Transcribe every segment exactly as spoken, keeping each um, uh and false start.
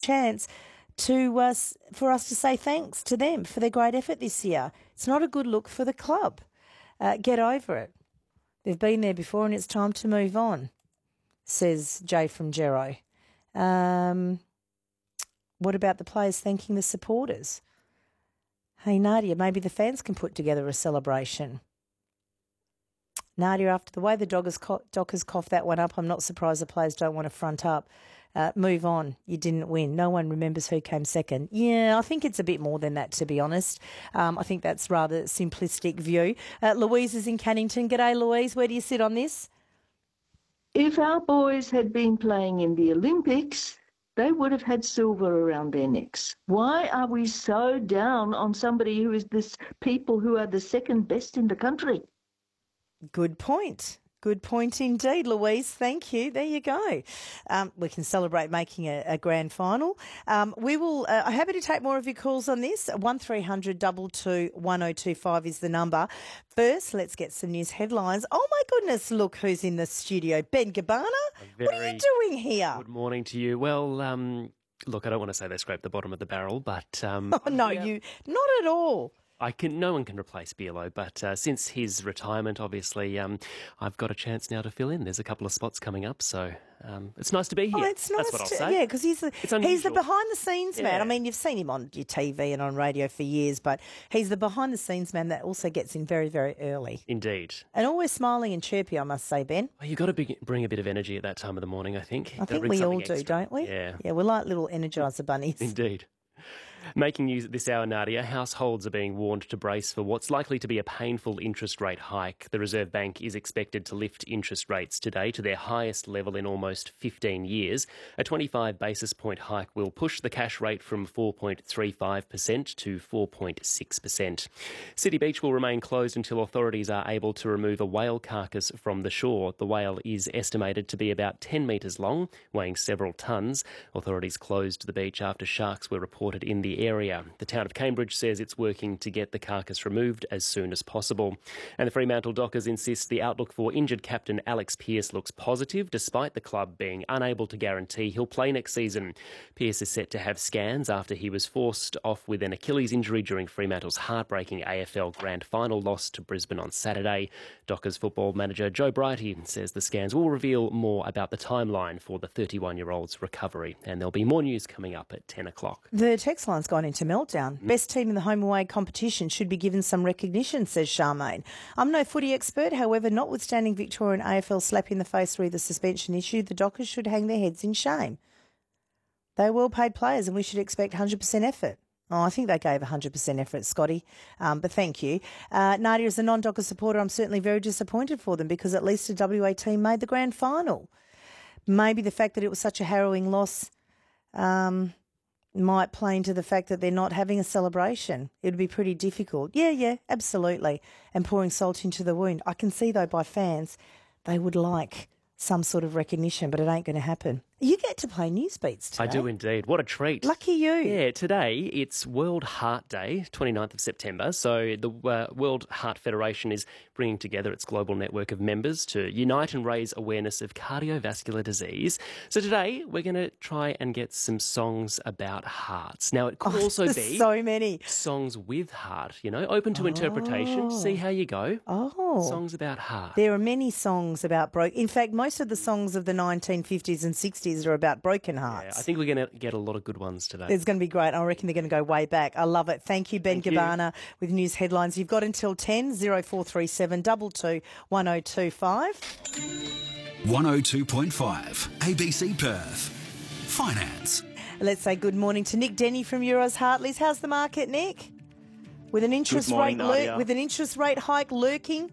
chance to uh, for us to say thanks to them for their great effort this year. It's not a good look for the club. Uh, get over it. They've been there before and it's time to move on, says Jay from Gero. Um, what about the players thanking the supporters? Hey, Nadia, maybe the fans can put together a celebration. Nadia, after the way the Dockers, co- Dockers coughed that one up, I'm not surprised the players don't want to front up. Uh, move on. You didn't win. No one remembers who came second. Yeah, I think it's a bit more than that, to be honest. Um, I think that's rather simplistic view. Uh, Louise is in Cannington. G'day, Louise. Where do you sit on this? If our boys had been playing in the Olympics, they would have had silver around their necks. Why are we so down on somebody who is this people who are the second best in the country? Good point. Good point indeed, Louise. Thank you. There you go. Um, we can celebrate making a, a grand final. Um, we will. Uh, I'm happy to take more of your calls on this. One three hundred two two one oh two five is the number. First, let's get some news headlines. Oh my goodness! Look who's in the studio. Ben Gabbana. What are you doing here? Good morning to you. Well, um, look, I don't want to say they scraped the bottom of the barrel, but um, oh no, yeah. you not at all. I can. No one can replace Bielo, but uh, since his retirement, obviously, um, I've got a chance now to fill in. There's a couple of spots coming up, so um, it's nice to be here. Oh, it's nice That's what I'll to, say. yeah, because he's the, he's the behind-the-scenes man. Yeah. I mean, you've seen him on your T V and on radio for years, but he's the behind-the-scenes man that also gets in very, very early. Indeed. And always smiling and chirpy, I must say, Ben. Well, you've got to be, bring a bit of energy at that time of the morning, I think. I think we all do, extra. don't we? Yeah. Yeah, we're like little Energizer bunnies. Indeed. Making news at this hour, Nadia, households are being warned to brace for what's likely to be a painful interest rate hike. The Reserve Bank is expected to lift interest rates today to their highest level in almost fifteen years. A twenty-five basis point hike will push the cash rate from four point three five percent to four point six percent. City Beach will remain closed until authorities are able to remove a whale carcass from the shore. The whale is estimated to be about ten metres long, weighing several tonnes. Authorities closed the beach after sharks were reported in the area. The town of Cambridge says it's working to get the carcass removed as soon as possible. And the Fremantle Dockers insist the outlook for injured captain Alex Pearce looks positive, despite the club being unable to guarantee he'll play next season. Pearce is set to have scans after he was forced off with an Achilles injury during Fremantle's heartbreaking A F L Grand Final loss to Brisbane on Saturday. Dockers football manager Joe Brighty says the scans will reveal more about the timeline for the thirty-one-year-old's recovery, and there'll be more news coming up at ten o'clock. The text line's gone into meltdown. Best team in the home away competition should be given some recognition, says Charmaine. I'm no footy expert, however, notwithstanding Victorian A F L slap in the face re the suspension issue, the Dockers should hang their heads in shame. They're well-paid players and we should expect one hundred percent effort. Oh, I think they gave one hundred percent effort, Scotty, um, but thank you. Uh, Nadia, as a non-Docker supporter, I'm certainly very disappointed for them because at least a W A team made the grand final. Maybe the fact that it was such a harrowing loss um, might play into the fact that they're not having a celebration. It would be pretty difficult. Yeah, yeah, absolutely. And pouring salt into the wound. I can see, though, by fans, they would like some sort of recognition, but it ain't going to happen. You get to play Newsbeats today. I do indeed. What a treat. Lucky you. Yeah, today it's World Heart Day, twenty-ninth of September. So the uh, World Heart Federation is bringing together its global network of members to unite and raise awareness of cardiovascular disease. So today we're going to try and get some songs about hearts. Now, it could oh, also be so many songs with heart, you know, open to oh. interpretation. See how you go. Oh. Songs about heart. There are many songs about broke. In fact, most of the songs of the nineteen fifties and sixties are about broken hearts. Yeah, I think we're going to get a lot of good ones today. It's going to be great. I reckon they're going to go way back. I love it. Thank you, Ben Thank Gabbana, you. with news headlines. You've got until ten, oh four three seven, two two one oh two five. one oh two point five, A B C Perth. Finance. Let's say good morning to Nick Denny from Euros Hartleys. How's the market, Nick? With an interest morning, rate lur- with an interest rate hike lurking.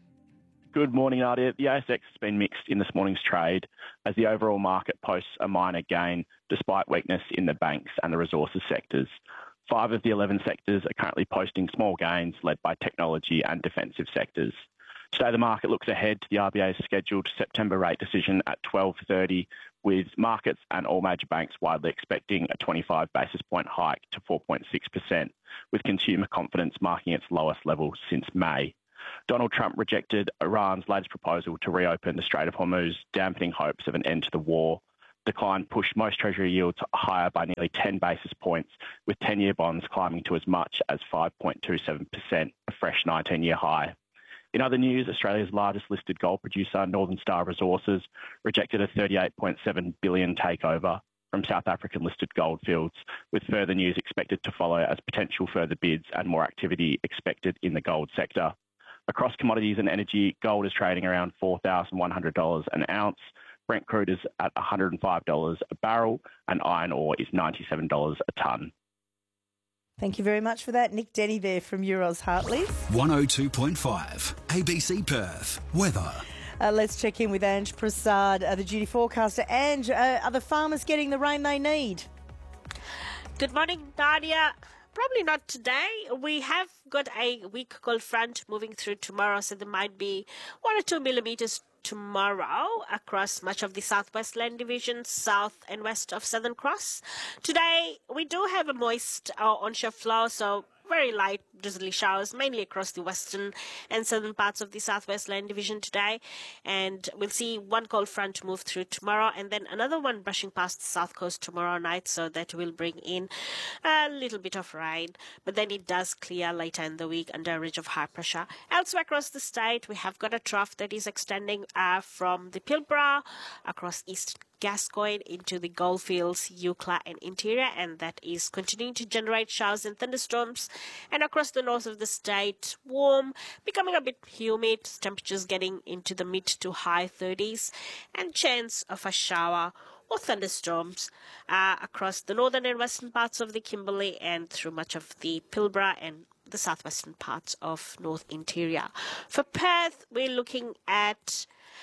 Good morning, Nadia. The A S X has been mixed in this morning's trade as the overall market posts a minor gain despite weakness in the banks and the resources sectors. Five of the eleven sectors are currently posting small gains led by technology and defensive sectors. Today, the market looks ahead to the R B A's scheduled September rate decision at twelve thirty, with markets and all major banks widely expecting a twenty-five basis point hike to four point six percent, with consumer confidence marking its lowest level since May. Donald Trump rejected Iran's latest proposal to reopen the Strait of Hormuz, dampening hopes of an end to the war. decline pushed most Treasury yields higher by nearly ten basis points, with ten-year bonds climbing to as much as five point two seven percent, a fresh nineteen-year high. In other news, Australia's largest listed gold producer, Northern Star Resources, rejected a thirty-eight point seven billion dollars takeover from South African listed goldfields, with further news expected to follow as potential further bids and more activity expected in the gold sector. Across commodities and energy, gold is trading around four thousand one hundred dollars an ounce, Brent crude is at one hundred five dollars a barrel, and iron ore is ninety-seven dollars a tonne. Thank you very much for that. Nick Denny there from Euros Hartleys. one oh two point five, A B C Perth. Weather. Uh, let's check in with Ange Prasad, uh, the duty forecaster. Ange, uh, are the farmers getting the rain they need? Good morning, Nadia. Probably not today. We have got a weak cold front moving through tomorrow, so there might be one or two millimetres tomorrow across much of the Southwest Land Division, south and west of Southern Cross. Today, we do have a moist uh, onshore flow, so very light drizzly showers, mainly across the western and southern parts of the Southwest Land Division today. And we'll see one cold front move through tomorrow, and then another one brushing past the south coast tomorrow night, so that will bring in a little bit of rain. But then it does clear later in the week under a ridge of high pressure. Elsewhere across the state, we have got a trough that is extending uh, from the Pilbara across east Gascoyne into the Goldfields, Eucla and interior, and that is continuing to generate showers and thunderstorms. And across the north of the state, warm, becoming a bit humid, temperatures getting into the mid to high thirties, and chance of a shower or thunderstorms uh, across the northern and western parts of the Kimberley and through much of the Pilbara and the southwestern parts of North Interior. For Perth, we're looking at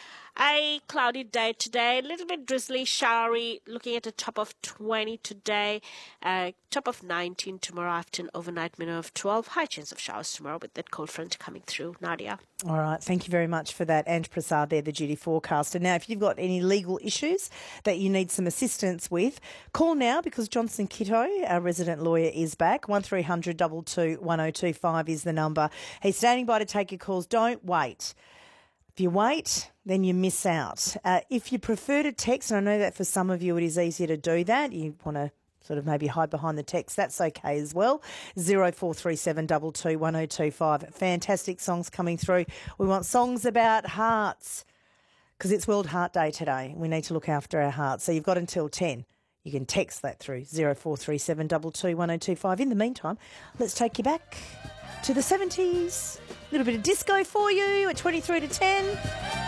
a cloudy day today, a little bit drizzly, showery, looking at a top of twenty today, uh, top of nineteen tomorrow afternoon, overnight minimum of twelve, high chance of showers tomorrow with that cold front coming through. Nadia. All right, thank you very much for that. Ange Prasad there, the duty forecaster. Now, if you've got any legal issues that you need some assistance with, call now because Johnson Kitto, our resident lawyer, is back. one three hundred two two one oh two five is the number. He's standing by to take your calls. Don't wait. If you wait, then you miss out. Uh, if you prefer to text, and I know that for some of you it is easier to do that, you want to sort of maybe hide behind the text, that's okay as well. zero four three seven two two one oh two five. Fantastic songs coming through. We want songs about hearts because it's World Heart Day today. We need to look after our hearts. So you've got until ten. You can text that through zero four three seven two two one oh two five. In the meantime, let's take you back to the seventies. A little bit of disco for you at twenty-three to ten.